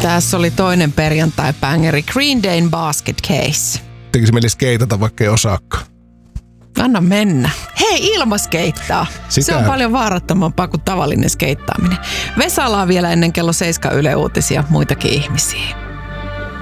Tässä oli toinen perjantai-bängeri, Green Dayn Basket Case. Tekisi mieli skeitata, vaikka ei osaakaan. Anna mennä. Hei, ilmaskeittaa. Se on paljon vaarattomampaa kuin tavallinen skeittaaminen. Vesalaa vielä ennen kello 7 Yle Uutisia muitakin ihmisiä.